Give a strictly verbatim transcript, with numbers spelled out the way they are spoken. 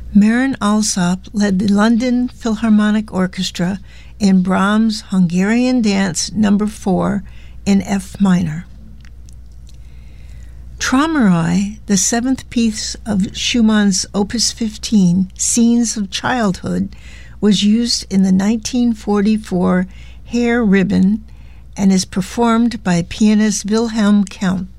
Marin Alsop led the London Philharmonic Orchestra in Brahms' Hungarian Dance Number four in F minor. Traumerei, the seventh piece of Schumann's Opus fifteen, Scenes of Childhood, was used in the nineteen forty-four Hair Ribbon and is performed by pianist Wilhelm Kempff.